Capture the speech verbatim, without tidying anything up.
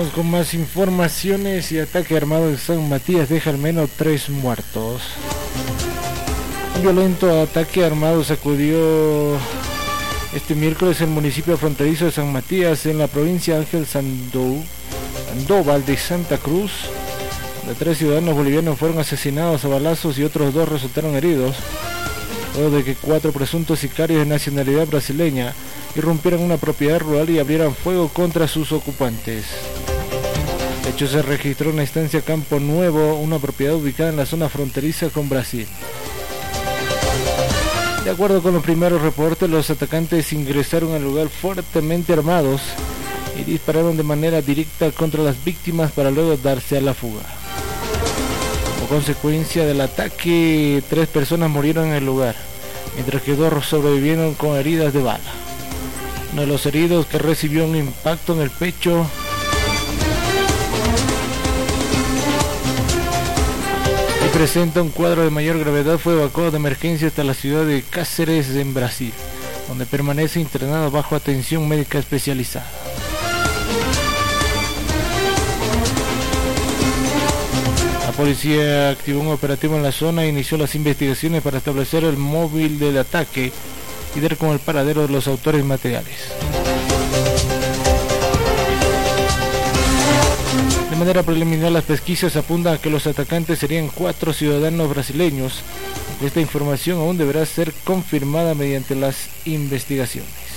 Vamos con más informaciones. Y ataque armado en San Matías deja al menos tres muertos. Un violento ataque armado sacudió este miércoles el municipio fronterizo de San Matías en la provincia Ángel Sandó, Sandoval de Santa Cruz, donde tres ciudadanos bolivianos fueron asesinados a balazos y otros dos resultaron heridos, luego de que cuatro presuntos sicarios de nacionalidad brasileña irrumpieron una propiedad rural y abrieran fuego contra sus ocupantes. De hecho, se registró en la estancia Campo Nuevo, una propiedad ubicada en la zona fronteriza con Brasil. De acuerdo con los primeros reportes, los atacantes ingresaron al lugar fuertemente armados y dispararon de manera directa contra las víctimas para luego darse a la fuga. Como consecuencia del ataque, tres personas murieron en el lugar, mientras que dos sobrevivieron con heridas de bala. Uno de los heridos, que recibió un impacto en el pecho, y presenta un cuadro de mayor gravedad, fue evacuado de emergencia hasta la ciudad de Cáceres, en Brasil, donde permanece internado bajo atención médica especializada. La policía activó un operativo en la zona e inició las investigaciones para establecer el móvil del ataque y dar con el paradero de los autores materiales. De manera preliminar, las pesquisas apuntan a que los atacantes serían cuatro ciudadanos brasileños. Esta información aún deberá ser confirmada mediante las investigaciones.